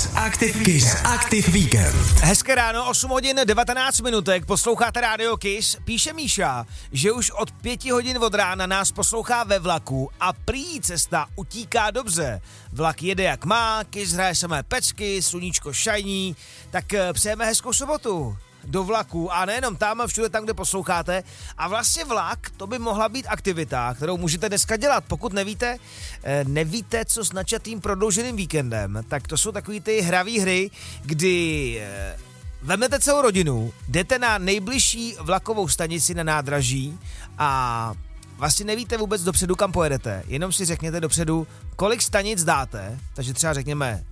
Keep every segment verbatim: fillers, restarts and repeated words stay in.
Kiss Active, Kiss Active Weekend. Hezké ráno, osm hodin devatenáct minutek, posloucháte rádio Kiss. Píše Míša, že už od pěti hodin od rána nás poslouchá ve vlaku a prý cesta utíká dobře. Vlak jede jak má, Kiss hraje samé pecky, sluníčko šajní, tak přejeme hezkou sobotu do vlaku a nejenom tam, všude tam, kde posloucháte. A vlastně vlak, to by mohla být aktivita, kterou můžete dneska dělat. Pokud nevíte, nevíte, co s načatým prodlouženým víkendem, tak to jsou takový ty hravý hry, kdy vezmete celou rodinu, jdete na nejbližší vlakovou stanici na nádraží a vlastně nevíte vůbec dopředu, kam pojedete. Jenom si řekněte dopředu, kolik stanic dáte, takže třeba řekněme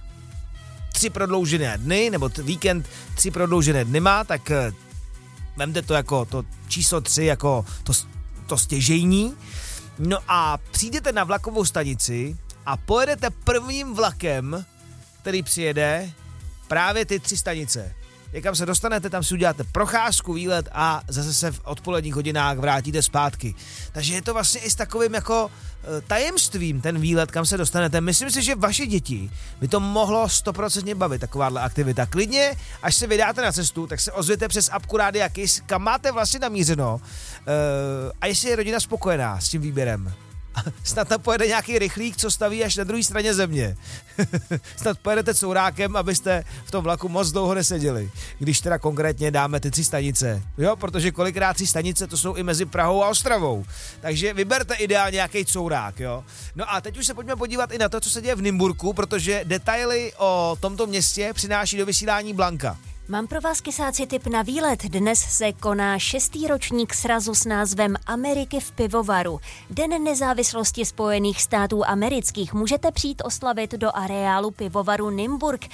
tři prodloužené dny, nebo t- víkend tři prodloužené dny má, tak eh, vemte to jako to číslo tři, jako to, to stěžejní. No a přijdete na vlakovou stanici a pojedete prvním vlakem, který přijede právě ty tři stanice. Někam se dostanete, tam si uděláte procházku, výlet a zase se v odpoledních hodinách vrátíte zpátky. Takže je to vlastně i s takovým jako e, tajemstvím ten výlet, kam se dostanete. Myslím si, že vaše děti by to mohlo stoprocentně bavit, takováhle aktivita. Klidně, až se vydáte na cestu, tak se ozvěte přes apku Rádia Kiss, kam máte vlastně namířeno e, a jestli je rodina spokojená s tím výběrem. Snad tam pojede nějaký rychlík, co staví až na druhé straně země. Snad pojedete courákem, abyste v tom vlaku moc dlouho neseděli. Když teda konkrétně dáme ty tři stanice. Jo, protože kolikrát tři stanice to jsou i mezi Prahou a Ostravou. Takže vyberte ideálně nějaký courák, jo. No a teď už se pojďme podívat i na to, co se děje v Nymburku, protože detaily o tomto městě přináší do vysílání Blanka. Mám pro vás, kysáci, tip na výlet. Dnes se koná šestý ročník srazu s názvem Ameriky v pivovaru. Den nezávislosti Spojených států amerických můžete přijít oslavit do areálu pivovaru Nymburk.